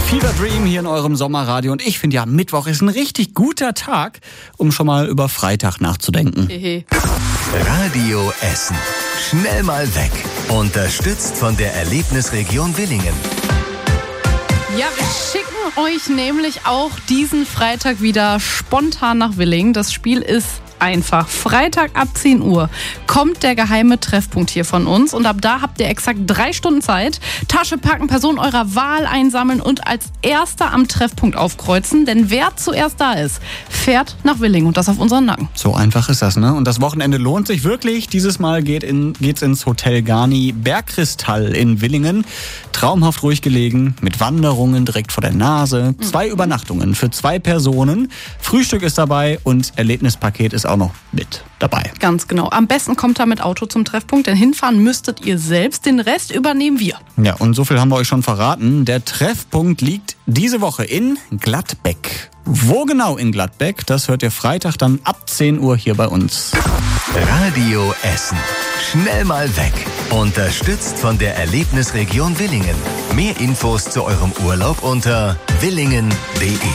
Fever Dream hier in eurem Sommerradio. Und ich finde ja, Mittwoch ist ein richtig guter Tag, um schon mal über Freitag nachzudenken. Radio Essen. Schnell mal weg. Unterstützt von der Erlebnisregion Willingen. Ja, wir schicken euch nämlich auch diesen Freitag wieder spontan nach Willingen. Das Spiel ist einfach. Freitag ab 10 Uhr kommt der geheime Treffpunkt hier von uns und ab da habt ihr exakt 3 Stunden Zeit. Tasche packen, Person eurer Wahl einsammeln und als Erster am Treffpunkt aufkreuzen, denn wer zuerst da ist, fährt nach Willingen und das auf unseren Nacken. So einfach ist das, ne? Und das Wochenende lohnt sich wirklich. Dieses Mal geht's ins Hotel Garni Bergkristall in Willingen. Traumhaft ruhig gelegen, mit Wanderungen direkt vor der Nase, 2 Übernachtungen für 2 Personen, Frühstück ist dabei und Erlebnispaket ist auch noch mit dabei. Ganz genau. Am besten kommt da mit Auto zum Treffpunkt, denn hinfahren müsstet ihr selbst, den Rest übernehmen wir. Ja, und so viel haben wir euch schon verraten. Der Treffpunkt liegt diese Woche in Gladbeck. Wo genau in Gladbeck, das hört ihr Freitag dann ab 10 Uhr hier bei uns. Radio Essen. Schnell mal weg. Unterstützt von der Erlebnisregion Willingen. Mehr Infos zu eurem Urlaub unter willingen.de.